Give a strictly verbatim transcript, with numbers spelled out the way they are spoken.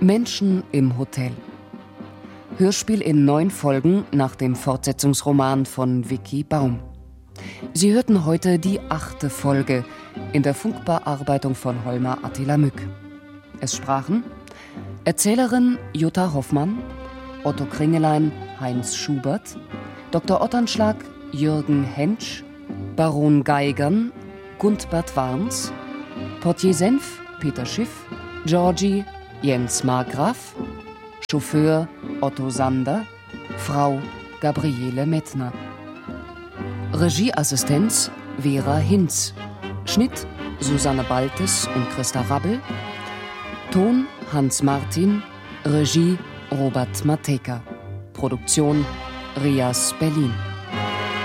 Menschen im Hotel. Hörspiel in neun Folgen nach dem Fortsetzungsroman von Vicky Baum. Sie hörten heute die achte Folge in der Funkbearbeitung von Holmer Attila Mück. Es sprachen Erzählerin Jutta Hoffmann, Otto Kringelein Heinz Schubert, Doktor Otternschlag Jürgen Hentsch, Baron Geigern Gundbert Warns, Portier Senf Peter Schiff, Georgie Jens Markgraf, Chauffeur Otto Sander, Frau Gabriele Mettner. Regieassistenz Vera Hinz, Schnitt Susanne Baltes und Christa Rabbel, Ton Hans Martin, Regie Robert Matejka, Produktion Rias Berlin.